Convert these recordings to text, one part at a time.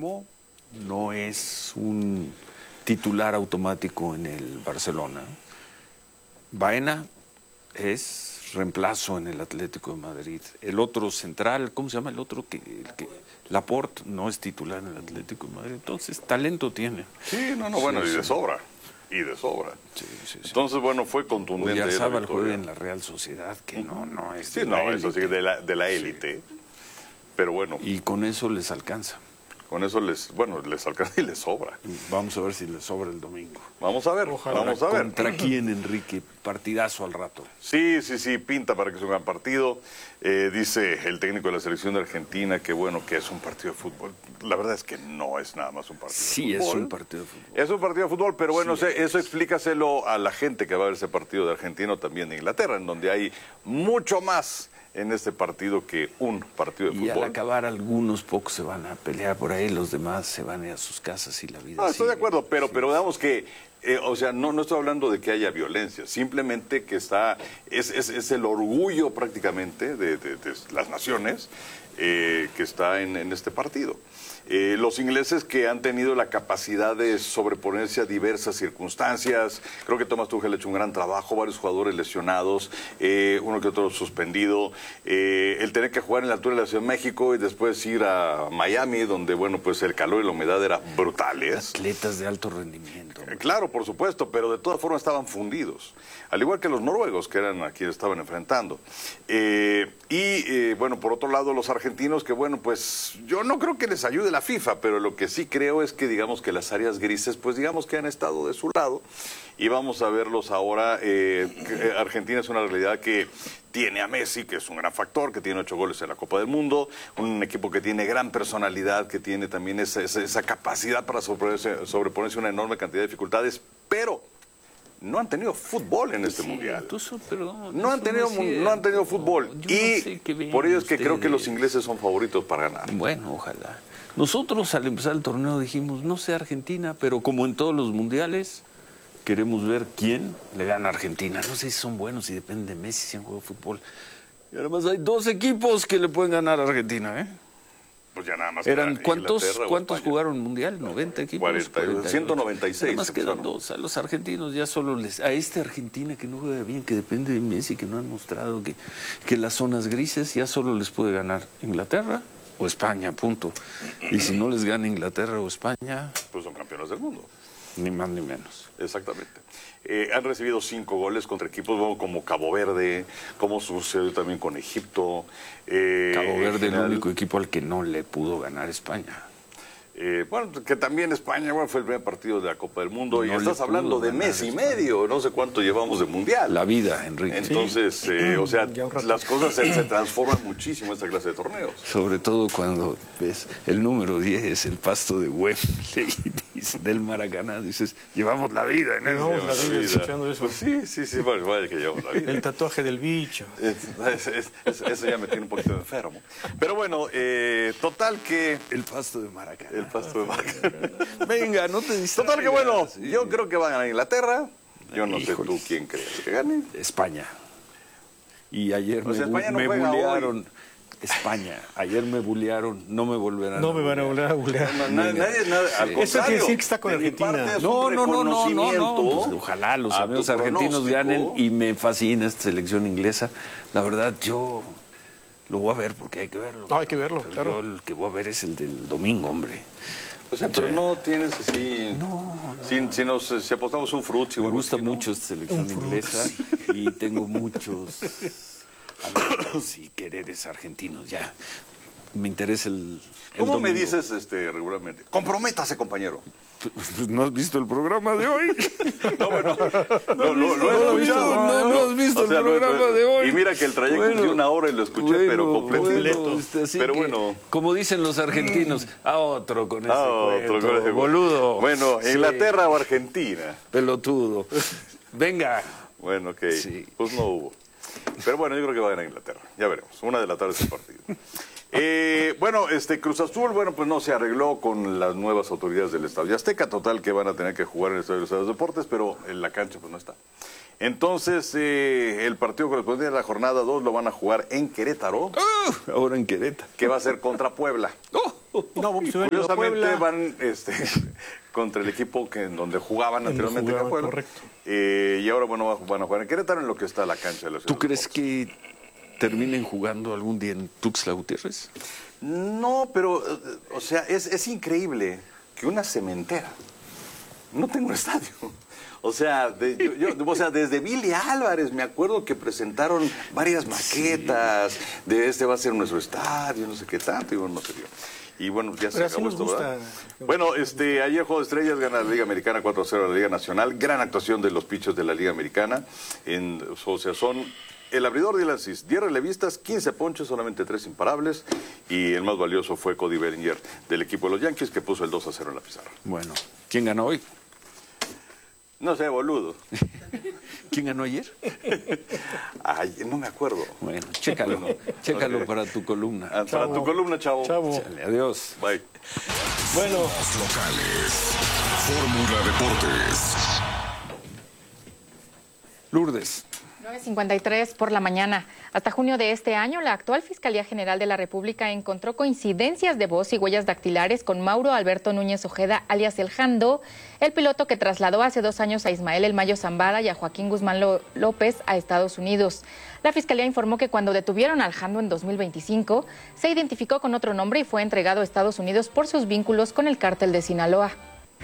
Memo no es un titular automático en el Barcelona. Baena es reemplazo en el Atlético de Madrid. El otro central, ¿cómo se llama el otro? Laporte no es titular en el Atlético de Madrid. Entonces, talento tiene. Sí, bueno, y de sobra. Y de sobra. Sí. Entonces, bueno, fue contundente. Oyarzábal juega en la Real Sociedad, que no es sí, eso sí, de la élite. Sí. Pero bueno. Y con eso les alcanza. Con eso les alcanza y les sobra. Vamos a ver si les sobra el domingo. Vamos a ver, vamos a ver. ¿Contra quién, Enrique? Partidazo al rato. Sí, pinta para que sea un gran partido. Dice el técnico de la selección de Argentina que bueno, que es un partido de fútbol. La verdad es que no es nada más un partido de fútbol. Sí, es un partido de fútbol. Es un partido de fútbol, pero bueno, sí, eso explícaselo a la gente que va a ver ese partido de Argentina o también de Inglaterra, en donde hay mucho más en este partido que un partido de fútbol. Y al acabar algunos pocos se van a pelear por ahí, los demás se van a ir a sus casas y la vida sigue. Estoy de acuerdo, pero digamos que, no estoy hablando de que haya violencia, simplemente que es el orgullo prácticamente de las naciones que está en este partido. Los ingleses que han tenido la capacidad de sobreponerse a diversas circunstancias, creo que Thomas Tuchel ha hecho un gran trabajo, varios jugadores lesionados, uno que otro suspendido, el tener que jugar en la altura de la Ciudad de México y después ir a Miami, donde bueno, pues el calor y la humedad eran brutales. Atletas de alto rendimiento. Claro, por supuesto, pero de todas formas estaban fundidos, al igual que los noruegos, que eran a quienes estaban enfrentando. Bueno, por otro lado, los argentinos, que bueno, pues yo no creo que les ayude la FIFA, pero lo que sí creo es que digamos que las áreas grises, pues digamos que han estado de su lado y vamos a verlos ahora. Argentina es una realidad que tiene a Messi, que es un gran factor, que tiene 8 goles en la Copa del Mundo, un equipo que tiene gran personalidad, que tiene también esa capacidad para sobreponerse a una enorme cantidad de dificultades, pero no han tenido fútbol en este mundial. No han tenido fútbol. Y por ello es que creo que los ingleses son favoritos para ganar. Bueno, ojalá. Nosotros al empezar el torneo dijimos, no sé Argentina, pero como en todos los mundiales, queremos ver quién le gana a Argentina. No sé si son buenos, si depende de Messi, si han jugado fútbol. Y además hay 2 equipos que le pueden ganar a Argentina, ¿eh? Pues ya nada más. ¿Cuántos jugaron mundial? ¿90 equipos? 196. Además quedan 2. A los argentinos ya solo a esta Argentina que no juega bien, que depende de Messi, que no han mostrado que las zonas grises ya solo les puede ganar Inglaterra o España, punto. Y si no les gana Inglaterra o España, pues son campeones del mundo. Ni más ni menos. Exactamente. Han recibido 5 goles contra equipos como Cabo Verde, como sucedió también con Egipto. Cabo Verde, el único equipo al que no le pudo ganar España. Bueno, que también España fue el primer partido de la Copa del Mundo. No, y estás hablando de mes y medio, no sé cuánto llevamos de mundial. La vida, Enrique. Entonces, sí. Las cosas se transforman muchísimo en esta clase de torneos. Sobre todo cuando ves el número 10, el pasto de Wembley del Maracaná, dices, llevamos la vida en eso. Llevamos la vida escuchando eso. Pues sí, vaya que llevamos la vida. El tatuaje del bicho. Eso ya me tiene un poquito enfermo. Pero bueno, total que... El pasto de Maracaná. El pasto de Maracaná. Venga, no te distraigas. Total que bueno, yo creo que va a ganar Inglaterra. Yo no sé tú quién crees que gane. España. Y ayer me bulearon. Hoy. España. Ayer me bulearon, no me volverán No me van a volver a bulear. Eso quiere decir que está con Argentina. No. Pues, ojalá los amigos argentinos ganen y me fascina esta selección inglesa. La verdad, yo lo voy a ver porque hay que verlo. No, hay que verlo, claro. Yo el que voy a ver es el del domingo, hombre. O sea, pero no tienes así... No. Si apostamos un frutti. Me gusta mucho esta selección inglesa y tengo muchos... amigos y quereres argentinos, ya. Me interesa el ¿Cómo domingo. me dices regularmente? Comprométase, compañero. Pues no has visto el programa de hoy. No, bueno, no has visto el programa de hoy. Y mira que el trayecto es de 1 hora y lo escuché, pero completo. Pero bueno, como dicen los argentinos, a otro con ese cuento, boludo. Bueno, Inglaterra o Argentina. Pelotudo. Venga. Bueno, ok. Sí. Pues no hubo. Pero bueno, yo creo que va a ganar Inglaterra. Ya veremos. 1 de la tarde es el partido. Bueno, Cruz Azul, pues no se arregló con las nuevas autoridades del Estadio Azteca. Total que van a tener que jugar en el Estadio de los Deportes, pero en la cancha pues no está. Entonces, el partido correspondiente a la jornada 2 lo van a jugar en Querétaro. Ahora en Querétaro. Que va a ser contra Puebla. No, Y Puebla. curiosamente van contra el equipo donde jugaban anteriormente. Jugaba, Puebla. correcto. Y ahora, bueno, van a jugar en Querétaro, en lo que está la cancha de la Ciudad ¿Tú de los crees Deportes. que terminen jugando algún día en Tuxtla Gutiérrez? No, pero, o sea, es increíble que una cementera no tenga un estadio. O sea, desde Billy Álvarez me acuerdo que presentaron varias maquetas de este va a ser nuestro estadio, no sé qué tanto, y bueno, no se dio. Y bueno, ya se Pero así acabó nos esto, gusta. ¿verdad? Bueno, ayer Juego de Estrellas gana la Liga Americana 4-0 a la Liga Nacional. Gran actuación de los pitchers de la Liga Americana. O sea, son el abridor Dylan Cease, 10 relevistas, 15 ponches, solamente 3 imparables. Y el más valioso fue Cody Bellinger del equipo de los Yankees, que puso el 2-0 en la pizarra. Bueno, ¿quién ganó hoy? No sé, boludo. ¿Quién ganó ayer? Ay, no me acuerdo. Bueno, chécalo, chécalo Ok. para tu columna. Para tu columna, chavo. Chale, adiós. Bye. Bueno, Los locales. Fórmula Deportes. Lourdes. 9:53 por la mañana. Hasta junio de este año, la actual Fiscalía General de la República encontró coincidencias de voz y huellas dactilares con Mauro Alberto Núñez Ojeda, alias El Jando, el piloto que trasladó hace 2 años a Ismael El Mayo Zambada y a Joaquín Guzmán López a Estados Unidos. La Fiscalía informó que cuando detuvieron al Jando en 2025, se identificó con otro nombre y fue entregado a Estados Unidos por sus vínculos con el cártel de Sinaloa.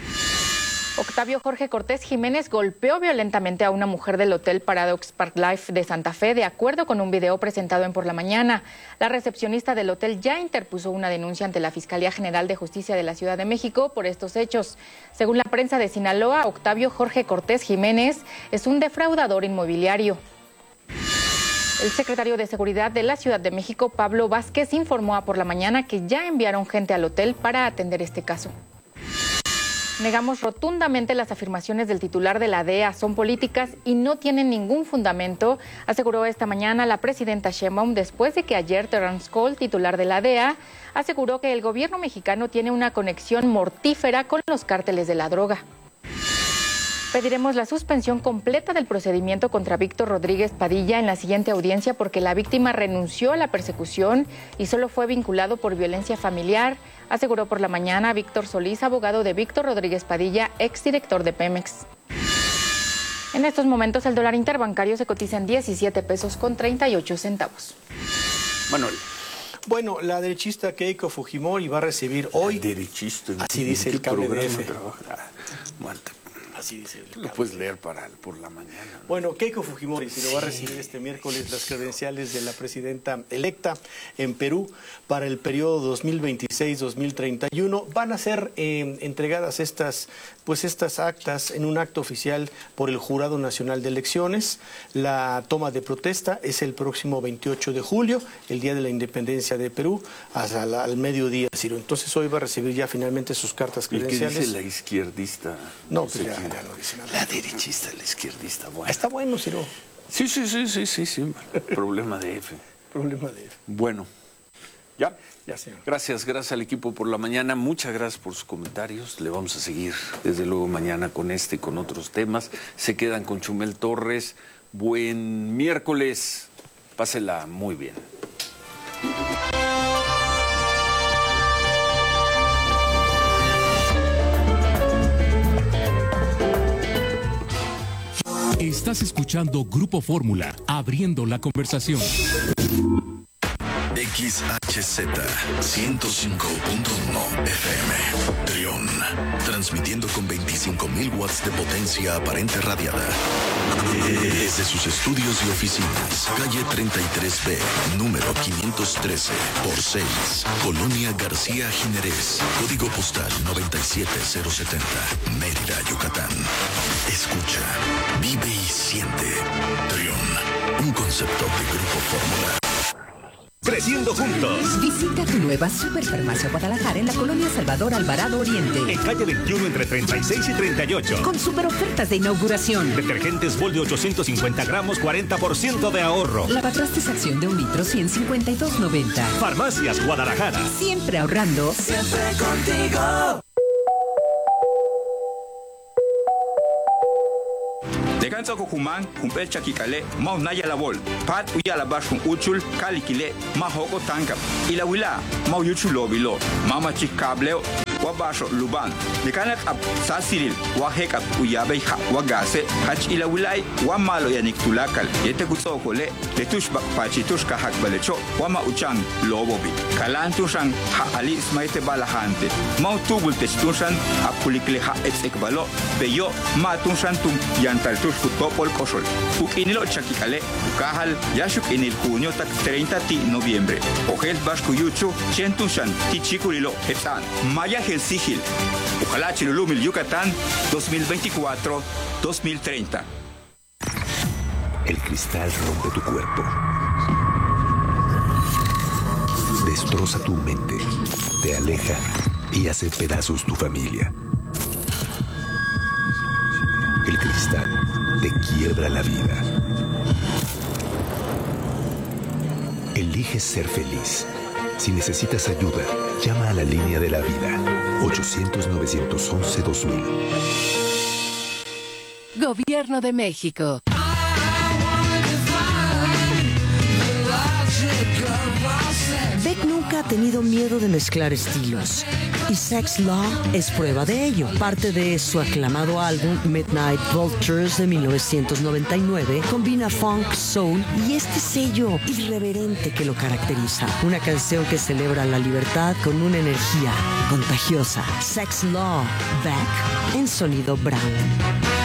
Octavio Jorge Cortés Jiménez golpeó violentamente a una mujer del Hotel Paradox Park Life de Santa Fe, de acuerdo con un video presentado en Por la Mañana. La recepcionista del hotel ya interpuso una denuncia ante la Fiscalía General de Justicia de la Ciudad de México por estos hechos. Según la prensa de Sinaloa, Octavio Jorge Cortés Jiménez es un defraudador inmobiliario. El secretario de Seguridad de la Ciudad de México, Pablo Vázquez, informó a Por la Mañana que ya enviaron gente al hotel para atender este caso. Negamos rotundamente las afirmaciones del titular de la DEA, son políticas y no tienen ningún fundamento, aseguró esta mañana la presidenta Sheinbaum después de que ayer Terrence Cole, titular de la DEA, aseguró que el gobierno mexicano tiene una conexión mortífera con los cárteles de la droga. Pediremos la suspensión completa del procedimiento contra Víctor Rodríguez Padilla en la siguiente audiencia porque la víctima renunció a la persecución y solo fue vinculado por violencia familiar, aseguró Por la Mañana Víctor Solís, abogado de Víctor Rodríguez Padilla, exdirector de Pemex. En estos momentos el dólar interbancario se cotiza en 17 pesos con 38 centavos. Manuel. bueno, la derechista Keiko Fujimori va a recibir hoy. Derechista. Así dice el cable de F. Marta, Así dice el lo puedes leer por la mañana. Bueno, Keiko Fujimori se lo va a recibir este miércoles las credenciales de la presidenta electa en Perú para el periodo 2026-2031. Van a ser entregadas estas actas en un acto oficial por el Jurado Nacional de Elecciones. La toma de protesta es el próximo 28 de julio, el día de la independencia de Perú, hasta al mediodía, Ciro. Entonces hoy va a recibir ya finalmente sus cartas ¿Y qué credenciales. dice la izquierdista? No, sé pues ya quién. no dice nada. La derechista, la izquierdista. Bueno. Está bueno, Ciro. Sí. Problema de F. Problema de... Bueno, ya. Ya, señor. Gracias al equipo por la mañana. Muchas gracias por sus comentarios. Le vamos a seguir, desde luego, mañana con este y con otros temas. Se quedan con Chumel Torres. Buen miércoles. Pásela muy bien. Estás escuchando Grupo Fórmula, abriendo la conversación. XHZ 105.1 FM. Trión. Transmitiendo con 25.000 watts de potencia aparente radiada. Desde sus estudios y oficinas. Calle 33B, número 513 por 6. Colonia García Jiménez. Código postal 97070. Mérida, Yucatán. Escucha, vive y siente. Trión. Un concepto de Grupo Fórmula. Creciendo juntos. Visita tu nueva Superfarmacia Guadalajara en la colonia Salvador Alvarado Oriente. En calle 21 entre 36 y 38. Con super ofertas de inauguración. Detergentes Vol de 850 gramos, 40% de ahorro. Lavatrastes Acción de 1 litro, 152.90. Farmacias Guadalajara. Siempre ahorrando. Siempre contigo. Kansa ko human, humpel chakikale, mau naya labol. Pat uya labash kung uchul, kalikile, mahoko tangkap. Ilawila, mau yuchu lobilo, mama chikableo, wabasho luban. Nikanak ab sasiril, wahekap uyabay ha, wagase, hach ilawilay, wamalo yanik tulakal. Yete kutsokole, letush bakpachi tush kahak balecho, wama uchang lobobi. Kalantushang ha ali smaite balahante. Mau tubul testunshan, apulikle ha ekbalo, beyo, matunshan tum yantal tush kutopol kosol. Ukinilo chakikale, ukahal, yashuk inil junio tak 30 ti noviembre. Ojel bashku yuchu, chentunshan, tichikulilo, hepsan. Maya el sigil. Ojalá Chilulumil Yucatán 2024-2030. El cristal rompe tu cuerpo. Destroza tu mente. Te aleja y hace pedazos tu familia. El cristal te quiebra la vida. Elige ser feliz. Si necesitas ayuda, llama a la línea de la vida. 800-911-2000. Gobierno de México. Beck nunca ha tenido miedo de mezclar estilos. Y Sex Law es prueba de ello. Parte de su aclamado álbum Midnight Vultures de 1999 combina funk, soul y este sello irreverente que lo caracteriza. Una canción que celebra la libertad con una energía contagiosa. Sex Law, Beck en sonido Brown.